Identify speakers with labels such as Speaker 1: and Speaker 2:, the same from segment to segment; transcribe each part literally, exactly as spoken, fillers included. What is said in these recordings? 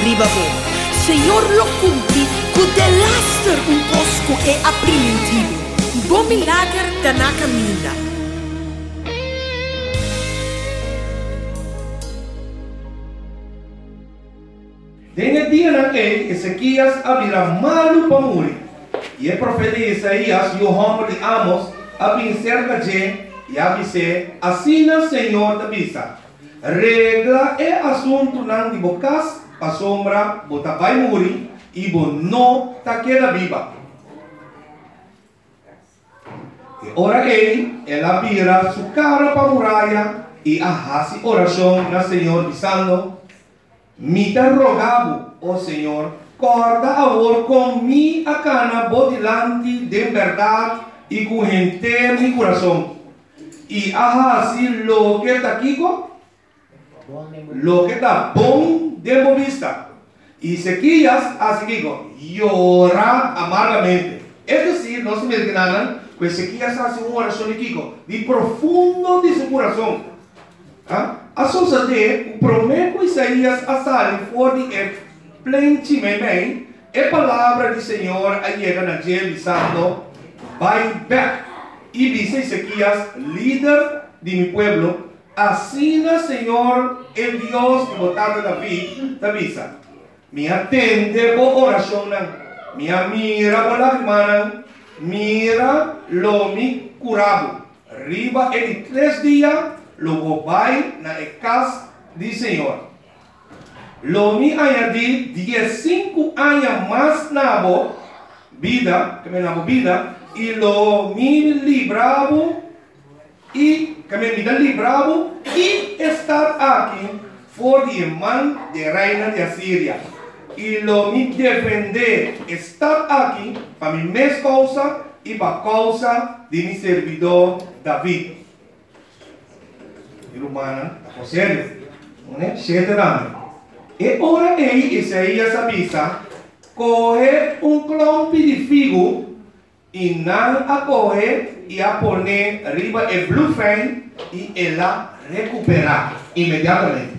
Speaker 1: ribabo. Senhor lo cumpri, cu delaster un cosco e aprimentivo. Bom milagre da na caminha.
Speaker 2: Nel dia naquele, Ezequias abrirá malu para morrer. E o profeta Isaías e o homem de Amos abrim cerca de e avise, assim o Senhor da bisa. Regla é assunto não de bocas, para sombra, bota vai morrer e bo não ta queda viva. E ora ele, ela vira sua cara para a muralha e arrasa oração na Senhor dizendo: me te rogavo, ó Senhor, corda agora com mi a cana bodilante de verdade e com gente mi coração. E assim lo que está aqui, lo que está bom de vista. E Ezequias, assim digo, llora amargamente. É decir, não se me enganan, que Ezequias hace uma oração aqui, de profundo de seu coração. ¿Ah? A sociedade, o prometo Isaías a sair fora de plente bem, a palavra do Senhor a chega na gente dizendo: vai back. E dice Ezequias, líder de mi pueblo, assim o Senhor, el Dios de botar David, te avisa: me atende por oração, me mira por lágrimas, mira lo mi curado. Riba en três dias, lo vai na casa do Senhor. Lo mi añadí dieciséis años más na vida, que me na vida, e lo mi libravo e que me vida libravo e estar aqui for de mão de reina de Assíria. E lo mi defender estar aqui para mi mesma causa e para a causa de mi servidor David. Irmã, a sério, não é? Sete anos. E ora aí, Isaías avisa, coge um clompe de figo e não a coge e a pone arriba o blue flame e ela recuperar imediatamente.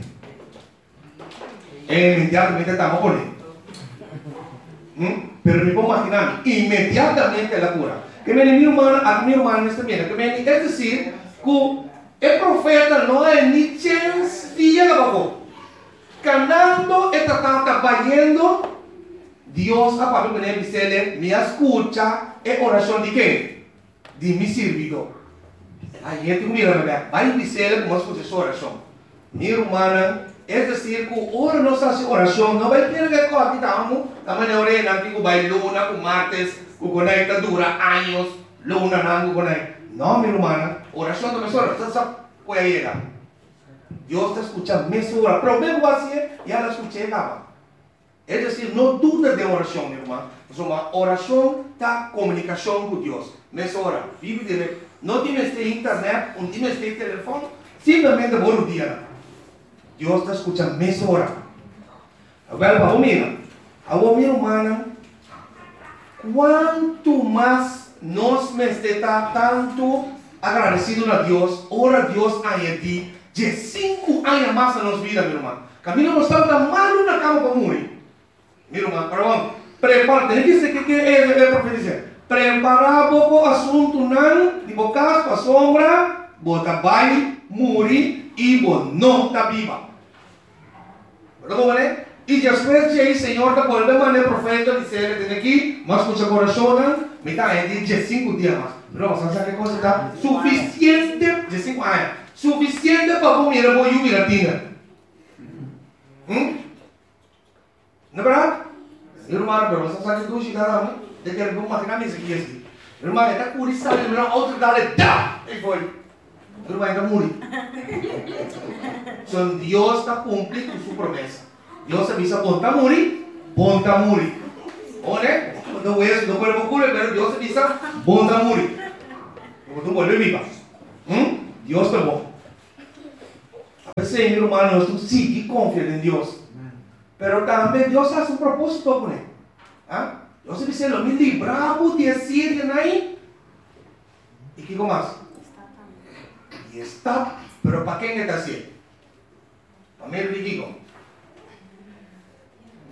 Speaker 2: E imediatamente estamos por aí. ¿Mm? Pero me puedo imaginar, imediatamente la cura. Que me mi hermana, a mi hermana nesta mira, que me es decir, que el profeta no hay ni chance de abajo. Canando e tratando, vayendo, Dios a Pablo me dice, me escucha e oración de qué? De mi servidor. Aí gente mira, vai dizer como escucha essa oração. Minha irmã, é decir, que ora nossa oração não vai ter que cortar estamos, também na orelha que vai luna, com martes, que conecta dura anos, luna não conecta. Não, minha irmã, oração também só, você sabe, foi aí, né? Deus está escutando, me sora, pero mesmo assim, e ela escutou, é decir, não duda de oração, minha irmã. Uma oração da comunicação com Deus. Me sora, vive direto. Não tienes de internet, não tienes de telefone, simplesmente bom dia. Deus está escutando, me sora. Agora, para o meu, a minha irmã, quanto mais nós me está tanto agradecido a Deus, ora Deus a ti, de cinco anos mais na nossa vida, minha irmã. Camilo não estava mal na cama para morrer. Minha irmã, perdão, prepara, tem que ser que é o profeta dizer. Preparar o assunto não, de bocas para sombra, bota vai, morrer e não está viva. Perdão, né? E depois de aí, Senhor, da volta mané profeta dizer, tem aqui, mas com seu coração, me está aí de cinco dias mais. Não, você sabe que coisa está suficiente de cinco anos. Suficiente para comer a boa e latina. Hum? Não é verdade? Irmão, pero você sabe que tu chega né? De que vamos maquinar isso aqui assim. Irmão, está curioso, irmão, outro dá-lhe dá. E foi. Irmão, está morrendo. Então, Deus está cumprindo sua promessa. Deus avisa, bom está morrer, bom está morrer. Olha, não é não pode ocurrir, mas Deus avisa, bom está morrer. Como tu volve viva. Hum? Deus está bom. A veces, mi hermano, tú sí que confías en Dios. Pero también Dios hace un propósito con él. ¿Ah? Dios dice, lo mismo libramos de Asiria ahí. ¿Y qué más? Y está. Pero ¿para quién está así? Para mí, le digo.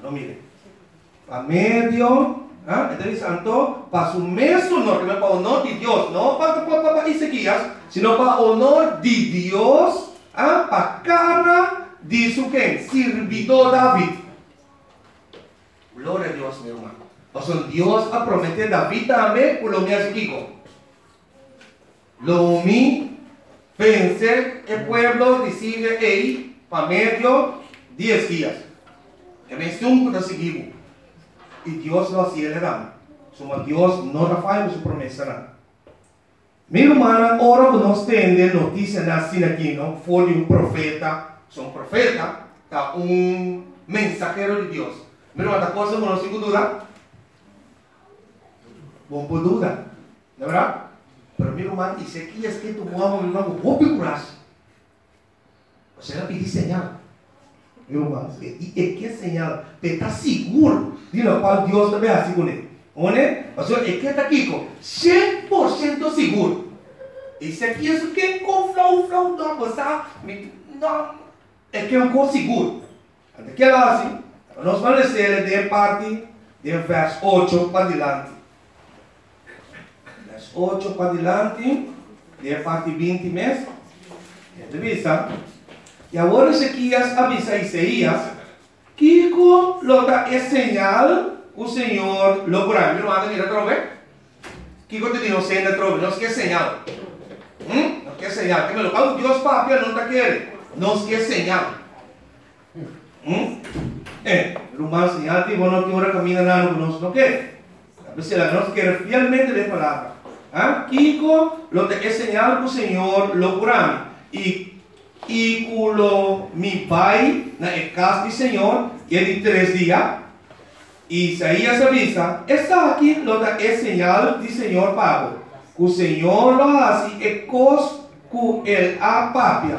Speaker 2: No, mire. Para medio, ¿ah? Espíritu Santo, para su mesmo honor, para honor de Dios, no para, para, para Ezequías, sino para honor de Dios, ¿ah? Para cara de su quem? Servidor David. Gloria a Dios, mi hermano. O sea, Dios ha prometido David también, por lo mío Kiko. Lo mi pensé, el pueblo decide ahí, para medio, diez días. Que me estuvo de seguir. Y Dios lo hacía le dan. Somos Dios no rafael su promesa. Mi hermana, ahora nos tiene noticia así aquí, ¿no? Fue de un profeta, son profeta, está un mensajero de Dios. Mi hermana, la cosa no sigo duda. Bom por duda, ¿de verdad? Pero mi hermano dice que es que tu mamá, mi hermano, vos picuras. O sea, le pedí señal. Mi hermano, y es que señal, te está seguro de lo cual Dios te ve así con él. ¿One? O sea, es que está aquí con cem por ciento seguro. Y si aquí es que con flow, flow, no, pues no, es que es un co seguro. Antes que ela así, nos van a decir de parte de verso ocho para adelante. Verso ocho para adelante, de parte veinte meses. Entrevista. Y ahora Ezequías avisa a Isaías que con lo da es señal o Señor lo curará. Mira, manda mira otra vez. Kiko te dijo señal otra vez. No es que es señal. ¿Mm? No es que es señal. Que me lo pago Dios papi, no te quiere. No es que es señal. ¿Mm? Eh, el humano señal que bueno que ahora camina nada no no quiere. A veces la no quiere fielmente de palabra. ¿Ah? Kiko lo da es señal o Señor lo curará. Y Y culo mi pai na casa del Señor, que de tres días, Isaías avisa, está aquí lo da es señal del Señor Pablo, que el Señor lo hace e cos que el apapia.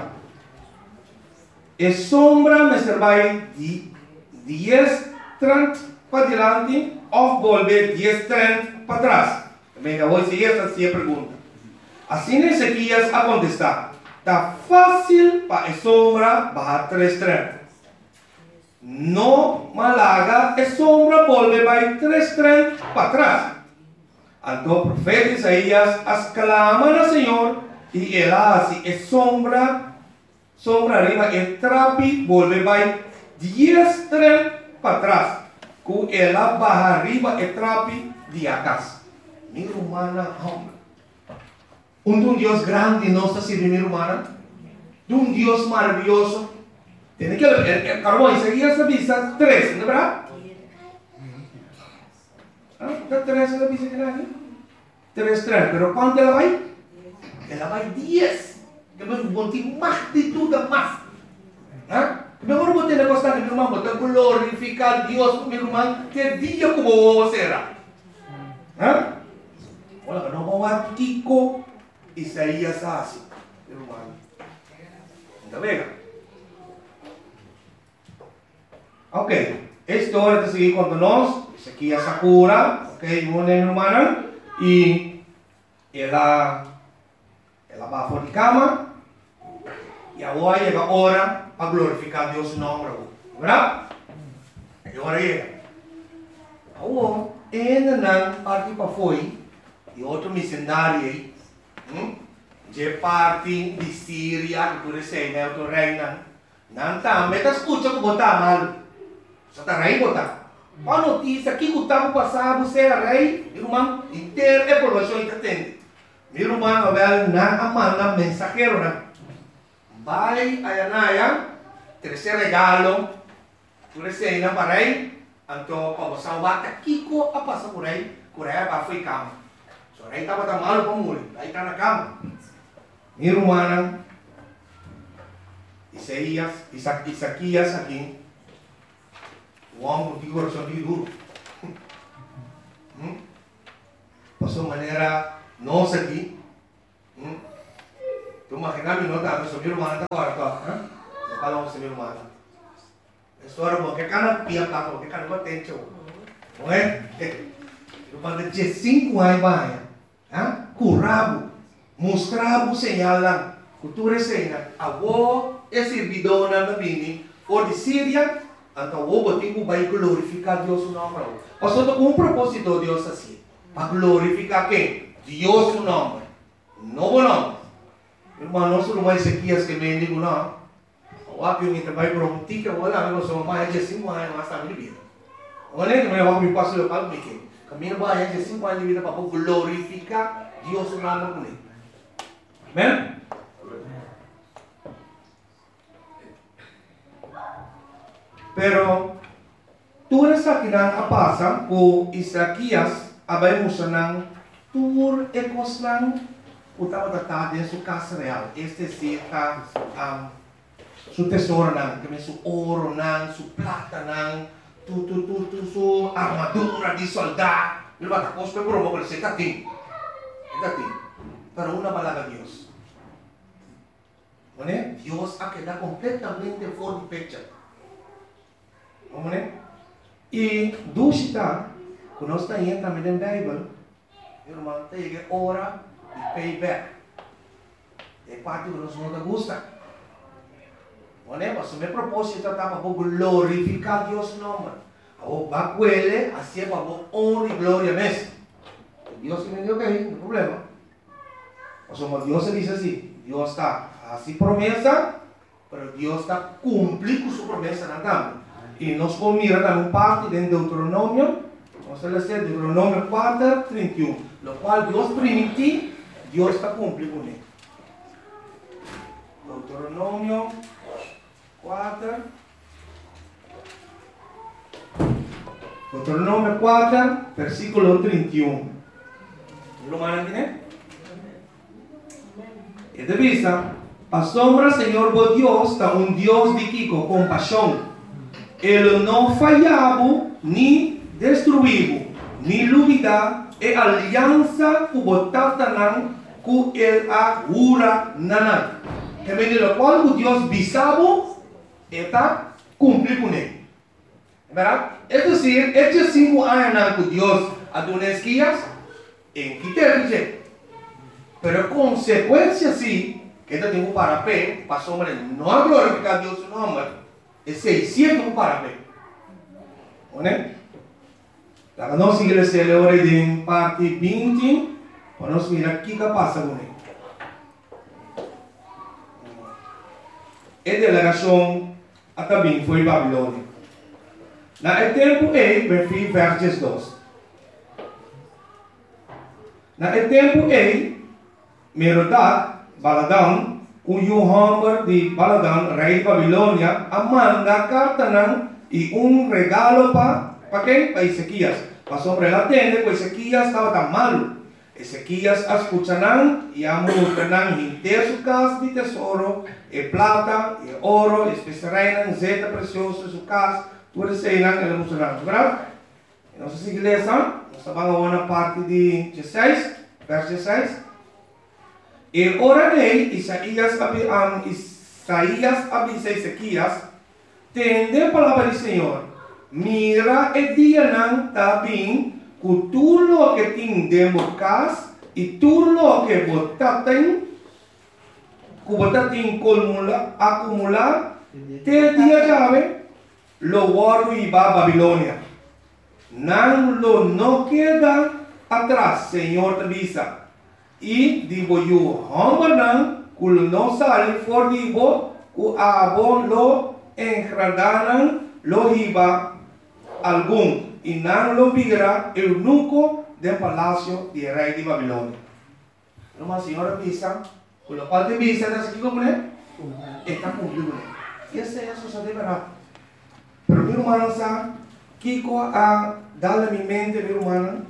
Speaker 2: Es sombra me servai de diez treinta para adelante, o volver diez treinta para atrás. Venga, voy a seguir esta pregunta. Así Ezequías a contestar. Está fácil para a sombra bajar tres treinta. No malaga, a sombra volve vai tres treinta para atrás. Então o profeta Isaías as clama ao Senhor e ele hace a sombra, sombra arriba, e trapi volve vai diez treinta para atrás. Com ela baja arriba e trapi de atrás. Mi humana hombre. Un, un Dios grande no está sirviendo, hermana. De un Dios maravilloso. Tiene que el, el, el carbón seguía esa vista tres, ¿no verdad? ¿Ah? ¿Está tres en la vista que hay? Tres, tres. Pero ¿cuánto ela vai? Ela vai diez. Que me boté más de tudo más. ¿Ah? Mejor boté la cosa que mi hermano, boté glorificar a Dios, mi hermano, que día como será. ¿Ah? Bueno, no vamos a Kiko. Isaías hace, hermano. ¿Está bien? Ok, esta hora de seguir con nosotros, Ezequías Sakura, ok, mi hermana, y ella, ella va por la cama, y ahora llega la hora para glorificar a Dios su nombre, ¿verdad? Y ahora llega. Ahora, en la parte para foi, y otro misionario aí, de parte de Síria, que tu recebe, tu reina, não tá, mas tá escuta que botar mal, só tá rei botar. A notícia que o tempo passado você é rei, irmão, inteira é informação que tem. Meu irmão, Abel, na amanda mensageiro, né? Vai a Anaya, terceiro regalo, tu recebe na parei, então para você bata Kiko a passar por aí, por aí para ficar. So, rei estava tão malo para morrer, aí está na cama. Minha irmã, Isaías, Isaquias aqui, o homem que coração de duro. Hum? Passou maneira nossa aqui. Hum? Tu imagina me nota, mas minha irmã está agora, tá? Eu falo com minha irmã. A história boa, que cara pia cá, que cara não tem teu. Não é? Eu falo de cinco anos vai, ah? Curabo, mostrava o sinal lá, cultura cena, avó é servidora da bini, ou de Síria, Então, o tempo vai glorificar Deus o nome. Pastor, com um propósito de Deus assim. Para glorificar quem? Deus o nome. Não o nome. Irmão, nós não mais Ezequias que me digo não. O aqui eu trabalho para um tique, eu olho, eu sou mais de cinco anos, mas está me vida. Olha que eu me passo eu falo que caminho mais de cinco anos de vida para glorificar Deus o nome comigo. Amém? Pero tu rasa kinang apasa ko Isaías abay mo siya ng tur ekos lang utawa tatade su casa real. Este sita um, su tesoro nang, kami su oro nang, su plata nang, tu tu tu tu su armadura di soldado. Diba tapos pe bro mo ko sa tating. Tating. Pero una balaga Dios. Mone? Dios ha quedado completamente for the picture. Mone? E dusita, quando nós estamos também na Bíblia, irmão, tem que ora e payback. É parte que nós não gosta. Mone? Mas o meu propósito é para glorificar Deus nome. O bacuele, assim é para honra e glória mesmo. Deus que me deu que aí, não tem problema. Mas como Deus diz assim, Deus está assim promessa, mas Deus está cumprindo sua promessa na dama. E nós vamos mirar uma parte de Deuteronômio, vamos ler Deuteronômio quatro, trinta e um, no qual Deus permitiu, Deus está cumprindo com ele. Deuteronômio quatro, Deuteronômio quatro, versículo trinta e um. Lo mandan, né? E de vista, a sombra, Senhor, vos Deus, está um Deus de que com compaixão. Ele não falhava, nem destruiu, nem duvida, e aliança com o Tatanã, com ele a Ura Nanã. Que vem do qual o Deus bisavo, está cumprindo com ele. É verdade? É dizer, estes cinco anos que Deus adonesquias, em que termine. Pero consequência sim, que eu tenho para pé, para sombra, não glorificar Deus o nome. É seiscentos para pé. Né? A nossa igreja é hora de parte vinte, para nós mirar o que passa com ele. A delegação até bem foi Babilônia. Na tempo e, verso versos dois. Na tempo e, Merodach, Baladão, o Yohamber de Baladão, rei de Babilônia, manda carta não, e um regalo para para quem? Para Ezequias. Passou para ela atender, porque Ezequias estava tão malo. Ezequias escuta não, e a multa não, inteira sua casa de tesouro, e plata, e ouro, e especiarias, zeta preciosa, sua casa, tudo isso aí não, ele não será, verdade? Nossa igreja, nós vamos na parte de dezesseis, verso dezesseis. E ora nele, Isaías avisa Ezequias, tende a palavra do Senhor, mira e dia não está bem, com tudo o que tem dentro de casa, e tudo o que você tem, que você tem acumular, te dia chave, lo guardo e va a Babilônia. Não lo não queda atrás, Senhor te avisa. E digo eu, Hambanan, que não sale for digo, que abo lo engradaram, lo riba algum, e não lo vira eunuco do palácio de rei de Babilônia. Uma senhora avisa, com o qual te avisa, está aqui como é? Está cumprido. E essa é a sociedade verdade. Pero meu irmão sabe, Kiko a dar a minha mente, meu irmão,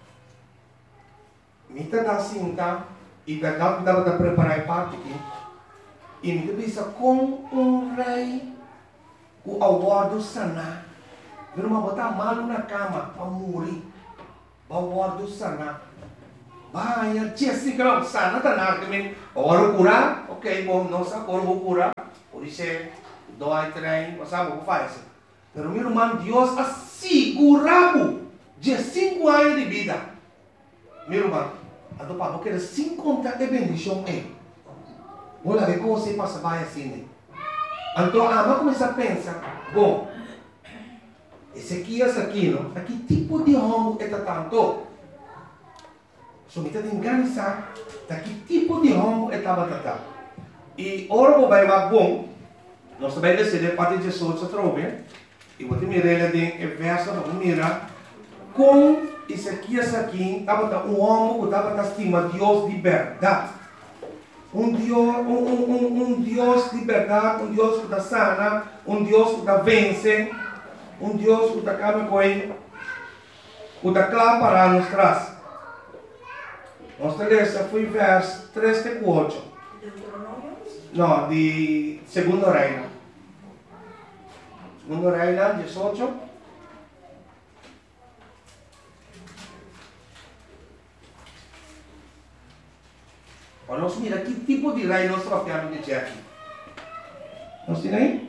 Speaker 2: me está cinta e verdade dava para preparar parte aqui. E me bisa com um rei o aguardo sana. Meu irmão botar malo na cama para morrer. Aguardo sana. Vai, tia assim que não sana tá nada também. Agora curar, ok, bom, não sabe agora vou curar. Por isso dói trem, você sabe o que faz. Pero meu irmão, Deus assegurou de cinco anos de vida. Meu irmão, então para porque cinquenta é bendição é. Olha que como você passa vai assim. Então a mãe começa a pensar, bom, Ezequias aqui, não? Aqui tipo de homem é tanto. So, kita tinggal sa, daqui tipo de homem é tabatata. E ora o vai bom, nós também decidimos parte de Jesus a trove. E vou te mirar ali em verso, vamos mirar com Ezequias aqui, tabata um homem que tabata estima Deus de verdade. Um Deus, um, um, um, um Deus de verdade, um Deus que dá sana, um Deus que dá vence, um Deus que dá cabe coi, que dá claro para nos traz. Nossa lista foi verso três e quatro. Não, de Segundo Reino. Segundo Reino, dezoito. Vamos mira que tipo de reino nós tratamos de dizer aqui. Nós temos aí?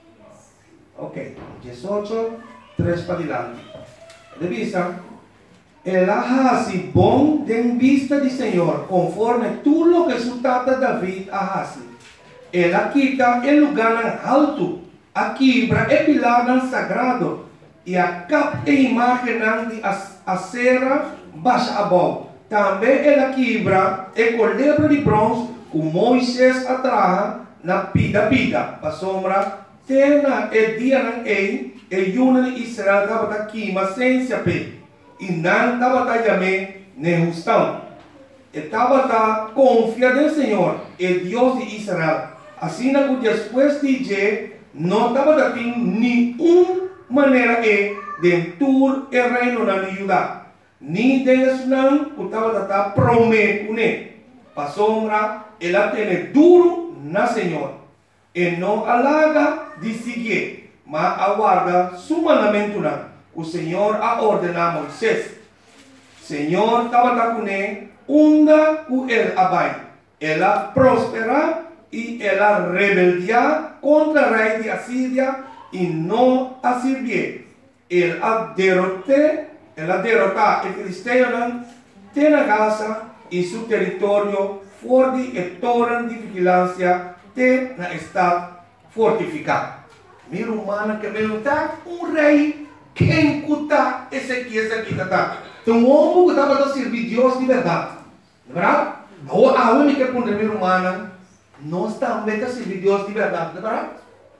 Speaker 2: Ok, dezoito, três para diante. De vista, ela hace bom em vista do Senhor, conforme tudo o que su tata David hace. Ela quita o lugar alto, a quebra e pilar sagrado, e a capa e imagem de acera baixa abaixo. Também ela quebra e colebra de bronze, que Moisés atraja na pida pida, para sombra, tena e dia não ei, e yuna de Israel estava aqui, mas sem se ape, e não estava também nem justão. Estava confia no Senhor, e Deus de Israel. Assim que depois de dizer, não estava dando nenhuma maneira de tur e reino na Judá. Ni dengas não, que estava dando prometo, para sombra, ela tem duro na Senhor. E não alaga de seguir, mas aguarda su mandamento não. O Senhor a ordena a Moisés. Senhor estava com ele, unda com ele abai. Ela prospera e ela rebeldia contra o rei de Assíria e não a servir. Ela derrotou, ela derrotou o filisteu tem na Gaza e seu território forte e torre de vigilância tem na estado fortificado. Minha humana que perguntar um rei quem cuta Ezequias aqui tá. Então um homem que estava a servir Deus de verdade, não é verdade? A única que minha humana nós também a servir Deus de verdade, não é verdade?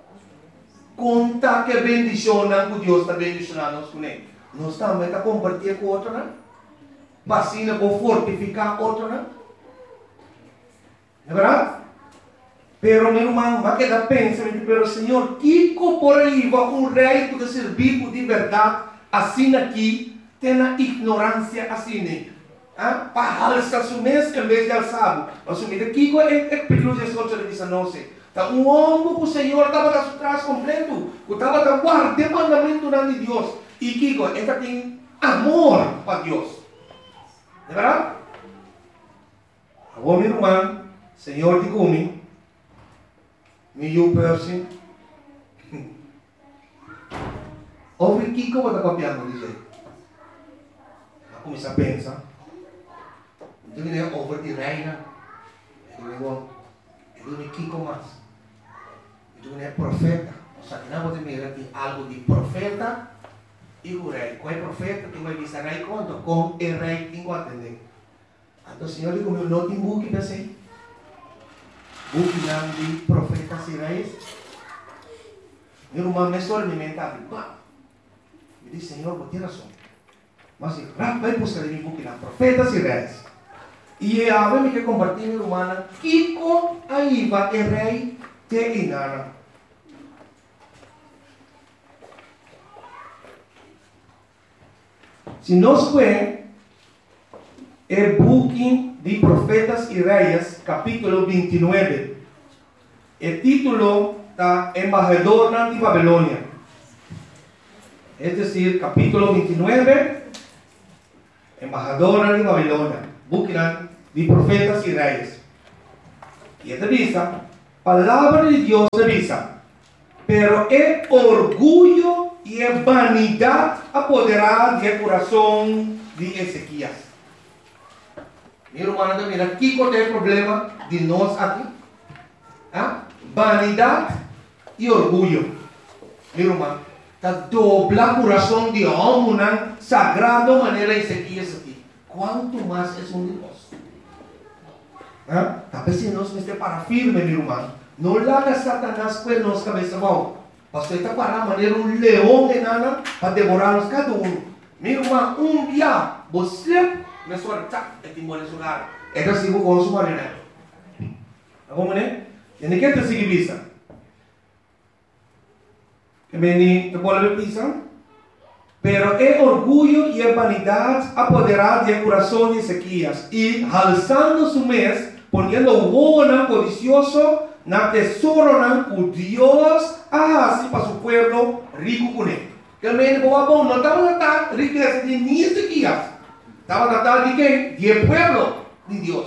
Speaker 2: Conta que bendiciona que Deus está bendicionando nós com ele. Nós também a compartilhar com outro, né? Vacina para fortificar outro, né? Não é verdade? Pero meu irmão, vai quedar pensando, pero Senhor, que por aí vai um rei que servir de verdade, assim aqui, tem a ignorância assim, ah? Para alçar su mês em vez de alçado. Mas o que Kiko é perigoso de soltar de dezenove. Tá um homem que o Senhor estava atrás completo, que estava guardando o mandamento de Deus. E Kiko, ele tem amor para Deus. Não é verdade? Agora, meu irmão, Senhor te come. Me you person. Over Kiko ba tapapiano dice? Ako misa pensa. Ito nga over di reina. Ito nga ito ni Kiko mas. Ito nga profeta. Sa tinawag ni Mira di algo di profeta e o rei. Qual profeta que vai visar rei conto com o rei tem que atender. Então o Senhor digo meu não tem buque para ser. Buki lang di profeta si reis. Meu irmão me só me menta. Me diz Senhor, vou ter razão. Mas rap vai buscar em buki lang profeta si reis. E a ver me que compartir meu irmão. Kiko aí vai o rei te inara. Se nós vemos o buque de Profetas e Reis, capítulo vinte e nove. O título está Embajador de Babilônia. É decir, capítulo vinte e nove, Embajador de Babilônia. Buque de Profetas e Reis. E esta diz, palavra de Deus diz, pero é orgulho e é vanidade apoderar do coração de Ezequias. Meu irmão, mira, aqui qual é o problema de nós aqui? Ah? Vanidade e orgulho. Meu irmão, ta dobla corazón de hombre, una sagrada manera Ezequías aquí. ¿Cuánto más es un Dios? ¿Ah? Tal vez si nos esté para firme, mi hermano. No le haga Satanás pues nos cabeza bajo. Pastor está para manera un león en Ana para devorarnos cada uno. Mi hermano, un día, você me suelta el timón en su lugar. Esto sigo con su manera. ¿Cómo es? Tiene que te sigue vista. Que me te vuelve pisa. Pero el orgullo y la vanidad apoderaron del corazón de Ezequías y alzando su mes, poniendo buena, codicioso, na tesoro na o Dios así para su pueblo rico con él. Que el médico va a no estaba tratando riqueza de ni Ezequías, estaba tratando de qué? De pueblo de Dios.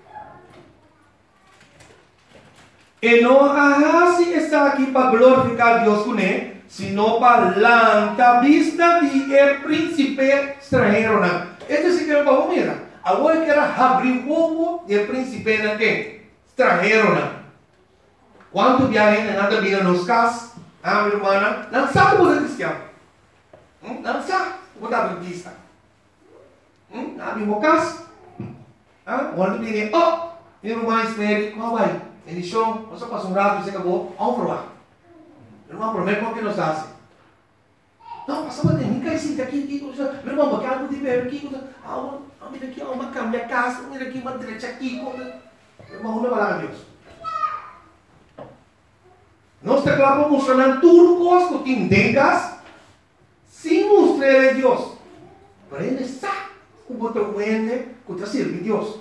Speaker 2: Y no así está aquí para glorificar a Dios con él, sino para la vista de el príncipe extranjero. Este sí que lo vamos a mirar. Ahora que era abrigo del príncipe extranjero. ¿Cuántos viajes en nada vida nos cas? Ah, mi hermana, no sabe por el cristiano. No sabe por la baptista. Ah, mi mocas. Ah, cuando viene, oh, mi hermana es médico, ¿cómo va? Ele show, você passa um rato e você acabou, vamos provar. Meu irmão, prometo que nos hace. Não, passa uma técnica assim, daqui, aqui, meu irmão, porque algo de ver aqui, ah, mira aqui, uma cama, casa, mira aqui, uma direita aqui, meu irmão, não vai lá, Deus. Nós te claro mostrando turcos que tengas sin mostrar a Dios. Pero Él sabe cómo te mueve, cómo te sirve Dios.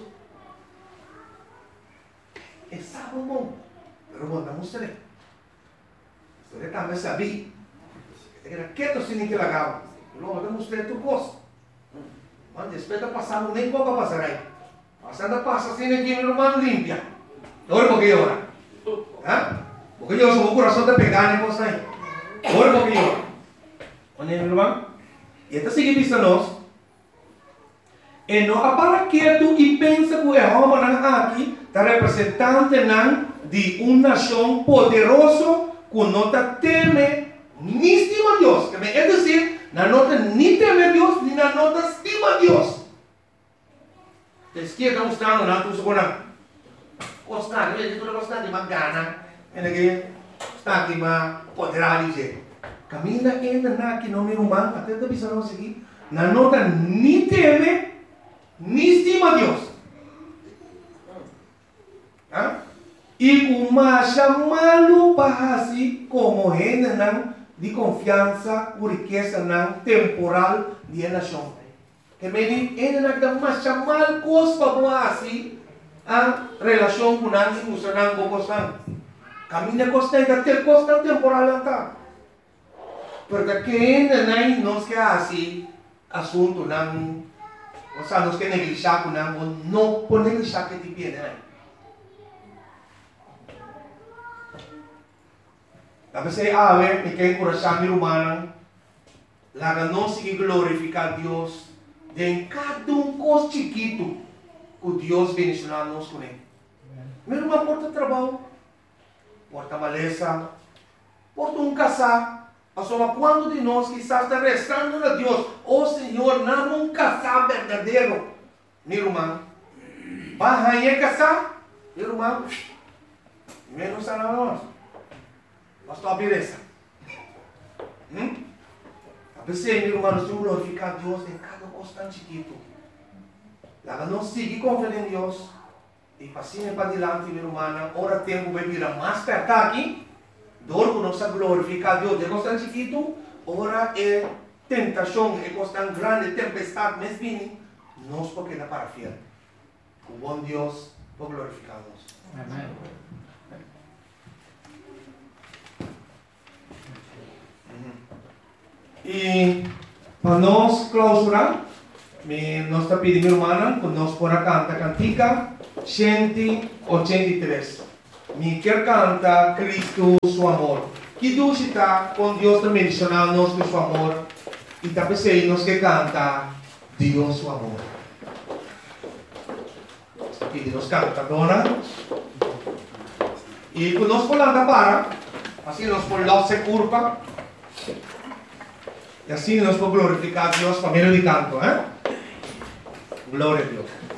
Speaker 2: Él sabe un poco, pero bueno, no mostré. Usted también sabía. Era quieto sin que la haga. Luego te mostré tu cosa. Mas después de pasar, nem como va a pasar ahí. Pasando pasa sin que mi hermano limpia. Ahora porque llora. ¿Ah? Porque yo soy un corazón de pegar en cosas ahí. Ahora porque llora. ¿Oye, mi hermano? Y esta sigue viéndonos. E não para quieto e pensa que o homem aqui está representante de uma nação poderosa que não teme nem estima Deus. É dizer, não nem teme Deus, nem não estima Deus. A esquerda está mostrando, não estou segurando. Gostar, eu estou gostando de uma gana. Está aqui uma poderada dizer. Camila ainda aqui no meu humano, até está pensando aqui, não nota nem teme ni estima a Dios. ¿Ah? Y como chamalo para así como gente de confianza o riqueza temporal de nación. Que me dice, gente que más chamal cosa para así a relación con alguien usando un poco sang. Camina costa y ter costa temporal acá. Porque que gente no es que así asunto nan. O sea, no es que neglijar con algo, no por neglijar que te viene ahí. A veces, a ver, me queda corazón mi humana, la no sigue glorificar a Dios de en cada un cosa chiquito que Dios bendicionarnos con él. Mi hermano porta trabajo, porta maleza, porta un casar. Asoma, quando de nós quizás está restando a Deus, oh Senhor, não um casar verdadeiro, meu irmão, vai aí casar, meu irmão, menos será nós, nós estamos beleza. Hum? A pessoa, meu irmão, nós temos que glorificar a Deus em cada coisa chiquito. Lá não sigue confiando em Deus, e passinho para adiante, meu irmão, ora tempo vai virar mais perto aqui. Dor que não se glorificar a Deus, é coisa chiquito, ora é tentação, é coisa grande, tempestade, mas vem, nós porque dá para fiel. O bom Deus por glorificar-nos. Amém. E para nós clausurar, nós está pedindo, irmã, que nós por cantar cantica cento e oitenta e três. Me quer cantar Cristo, seu amor. Que Deus está com Deus também mencionando-nos com seu amor. E também sei nos que canta Deus, seu amor. Aqui nos canta, dona. E quando nós falamos para, assim nós falamos se curva. E assim nós vamos glorificar a Deus, família de canto, hein? Glória a Deus.